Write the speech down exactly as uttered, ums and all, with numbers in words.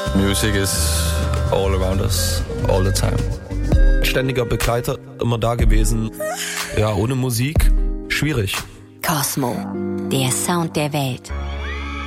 Music is all around us, all the time. Ständiger Begleiter, immer da gewesen. Ja, ohne Musik, schwierig. Cosmo, der Sound der Welt.